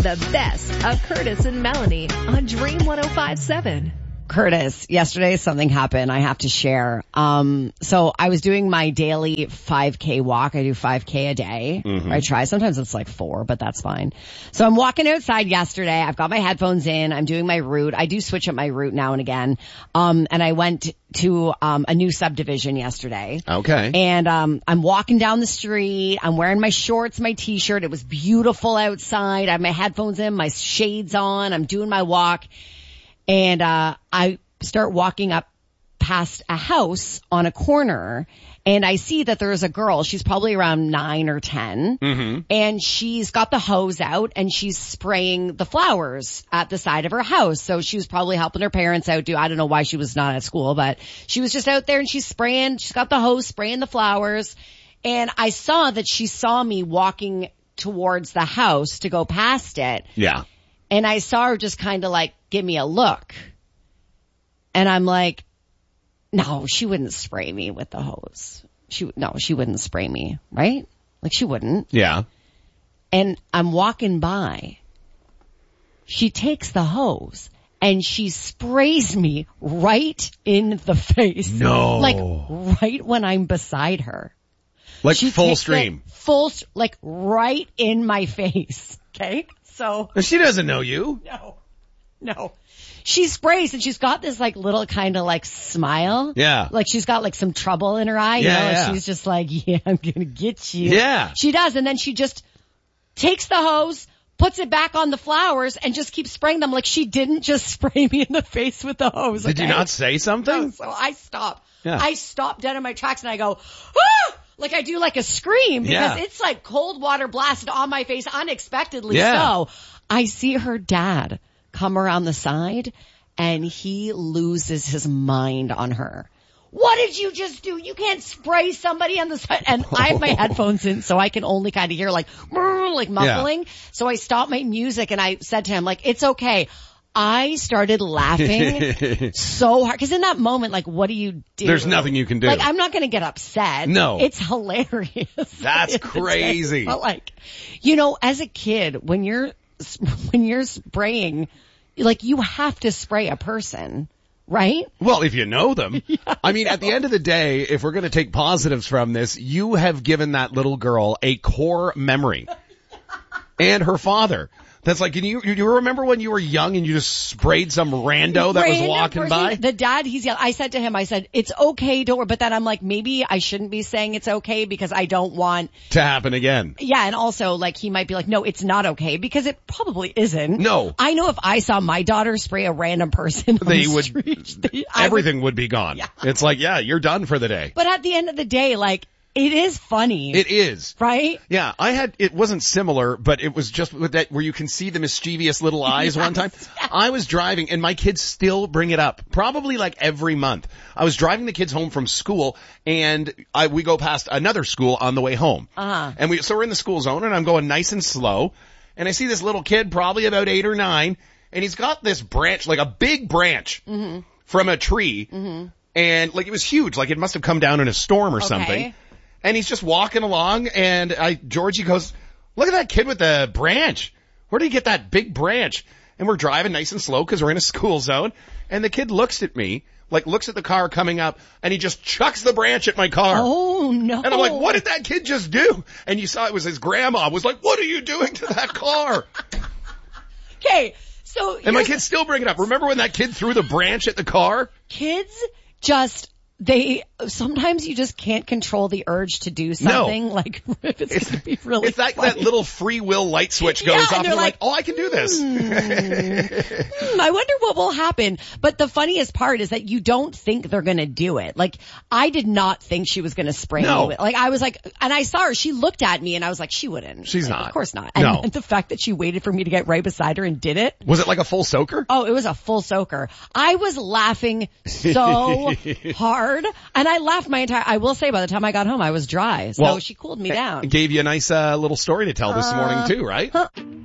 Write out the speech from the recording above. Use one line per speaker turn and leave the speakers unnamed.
the best of Curtis and Melanie on Dream 105.7.
Curtis, yesterday something happened I have to share. So I was doing my daily 5K walk. I do 5K a day. I try. Sometimes it's like 4, but that's fine. So I'm walking outside yesterday. I've got my headphones in. I'm doing my route. I do switch up my route now and again. And I went to a new subdivision yesterday.
Okay.
And I'm walking down the street. I'm wearing my shorts, my t-shirt. It was beautiful outside. I have my headphones in, my shades on. I'm doing my walk. And I start walking up past a house on a corner, and I see that there's a girl. She's probably around 9 or 10, and she's got the hose out, and she's spraying the flowers at the side of her house. So she was probably helping her parents out. I don't know why she was not at school, but she was just out there, and she's got the hose spraying the flowers. And I saw that she saw me walking towards the house to go past it.
Yeah.
And I saw her just kind of like give me a look. And I'm like, no, she wouldn't spray me with the hose. She wouldn't spray me, right? Like she wouldn't.
Yeah.
And I'm walking by. She takes the hose and she sprays me right in the face.
No.
Like right when I'm beside her.
Like
She
full
takes
stream.
it like right in my face. Okay. So.
She doesn't know you.
No. She sprays and she's got this like little kind of like smile.
Yeah.
Like she's got like some trouble in her eye.
Yeah,
you know?
yeah.
And she's just like, yeah, I'm going to get you.
Yeah.
She does. And then she just takes the hose, puts it back on the flowers and just keeps spraying them like she didn't just spray me in the face with the hose.
Did you not say something?
No, so I stop.
Yeah.
I stop dead in my tracks and I go, ah! Like I do like a scream because it's like cold water blasted on my face unexpectedly.
Yeah.
So I see her dad come around the side and he loses his mind on her. What did you just do? You can't spray somebody on the side. And I have my headphones in so I can only kind of hear like muffling. Yeah. So I stopped my music and I said to him like, it's okay. I started laughing so hard because in that moment, like, what do you do?
There's nothing you can do.
Like, I'm not going to get upset.
No.
It's hilarious.
That's crazy.
But like, as a kid, when you're spraying, like, you have to spray a person. Right?
Well, if you know them. Yeah, I mean, at the end of the day, if we're going to take positives from this, you have given that little girl a core memory. And her father. That's like, you remember when you were young and you just sprayed some rando that was walking by?
The dad, he's yelling. I said to him, it's okay, don't worry. But then I'm like, maybe I shouldn't be saying it's okay because I don't want
to happen again.
Yeah. And also like he might be like, no, it's not okay because it probably isn't.
No.
I know if I saw my daughter spray a random person on the street,
everything would be gone. Yeah. It's like, yeah, you're done for the day.
But at the end of the day, like, it is funny.
It is.
Right?
Yeah. It wasn't similar, but it was just with that where you can see the mischievous little eyes one time. Yes. I was driving and my kids still bring it up, probably like every month. I was driving the kids home from school and we go past another school on the way home. And so we're in the school zone and I'm going nice and slow. And I see this little kid, probably about 8 or 9, and he's got this branch, like a big branch from a tree. And like it was huge, like it must have come down in a storm or something. And he's just walking along and Georgie goes, look at that kid with the branch. Where did he get that big branch? And we're driving nice and slow because we're in a school zone. And the kid looks at me, like looks at the car coming up and he just chucks the branch at my car.
Oh no.
And I'm like, what did that kid just do? And you saw it was his grandma was like, what are you doing to that car?
Okay. So.
And my kids still bring it up. Remember when that kid threw the branch at the car?
Kids sometimes you just can't control the urge to do something. No. Like if it's going to be really
it's like that little free will light switch goes off and they're like, oh, I can do this.
I wonder what will happen. But the funniest part is that you don't think they're going to do it. Like I did not think she was going to spray me with, like I was like, and I saw her, she looked at me and I was like, she wouldn't.
She's
like,
not.
Of course not.
No.
And the fact that she waited for me to get right beside her and did it.
Was it like a full soaker?
Oh, it was a full soaker. I was laughing so hard. And I laughed I will say by the time I got home, I was dry. So she cooled me down.
Gave you a nice little story to tell this morning too, right?